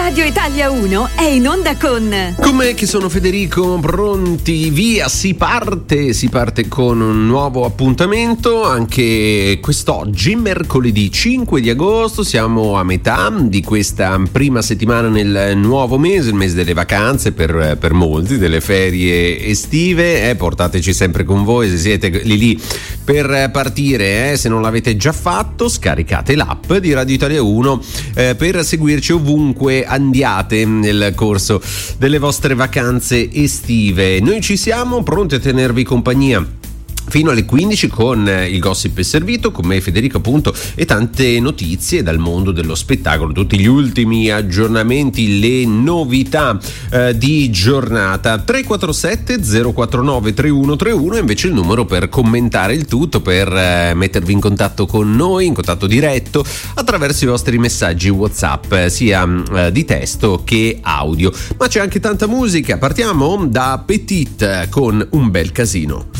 Radio Italia 1 è in onda con... Come che sono Federico, pronti, via, si parte con un nuovo appuntamento anche quest'oggi, mercoledì 5 di agosto, siamo a metà di questa prima settimana nel nuovo mese, il mese delle vacanze per molti, delle ferie estive, portateci sempre con voi se siete lì per partire, se non l'avete già fatto scaricate l'app di Radio Italia 1 per seguirci ovunque andiate nel corso delle vostre vacanze estive. Noi ci siamo pronti a tenervi compagnia fino alle 15 con il gossip è servito, con me Federico appunto, e tante notizie dal mondo dello spettacolo, tutti gli ultimi aggiornamenti, le novità di giornata. 347 049 3131 invece il numero per commentare il tutto, per mettervi in contatto con noi, in contatto diretto attraverso i vostri messaggi WhatsApp, sia di testo che audio. Ma c'è anche tanta musica, partiamo da Petit con Un bel casino.